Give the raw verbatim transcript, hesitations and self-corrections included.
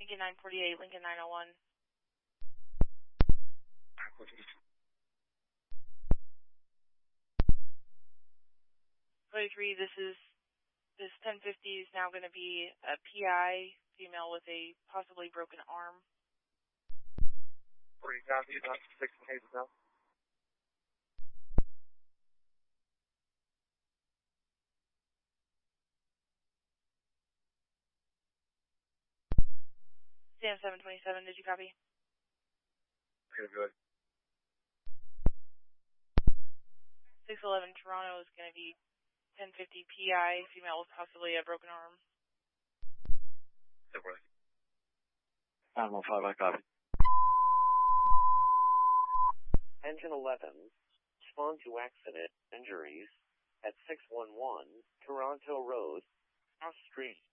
Lincoln nine forty-eight, Lincoln nine oh one. twenty-three, this is, this ten fifty is now going to be a P I, female with a possibly broken arm. forty copy, not six cases now. Sam seven twenty-seven, did you copy? Okay, good. six eleven, Toronto is going to be ten fifty P I, female with possibly a broken arm. Separate. Animal five, I copy. Engine eleven, respond to accident injuries at six one one Toronto Road, Cross Street.